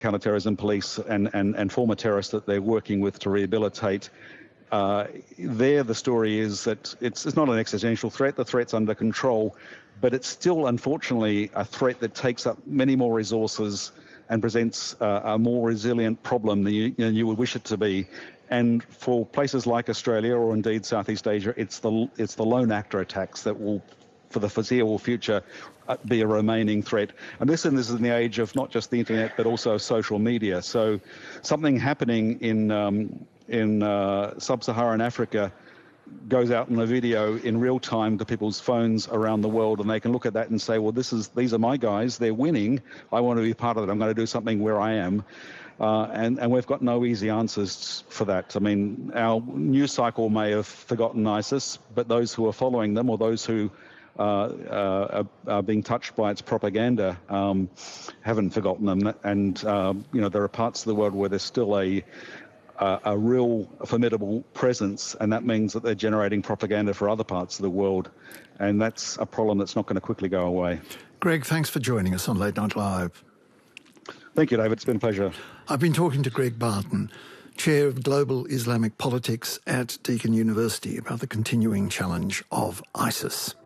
counterterrorism police and former terrorists that they're working with to rehabilitate. There, the story is that it's not an existential threat. The threat's under control, but it's still, unfortunately, a threat that takes up many more resources and presents a more resilient problem than you would wish it to be. And for places like Australia or indeed Southeast Asia, it's the lone actor attacks that will, for the foreseeable future, be a remaining threat. And this is in the age of not just the internet, but also social media. So something happening in sub-Saharan Africa goes out in a video in real time to people's phones around the world, and they can look at that and say, well, these are my guys, they're winning, I want to be part of it, I'm going to do something where I am. And we've got no easy answers for that. I mean, our news cycle may have forgotten ISIS, but those who are following them or those who are being touched by its propaganda haven't forgotten them. And, there are parts of the world where there's still a real formidable presence, and that means that they're generating propaganda for other parts of the world. And that's a problem that's not going to quickly go away. Greg, thanks for joining us on Late Night Live. Thank you, David. It's been a pleasure. I've been talking to Greg Barton, Chair of Global Islamic Politics at Deakin University, about the continuing challenge of ISIS.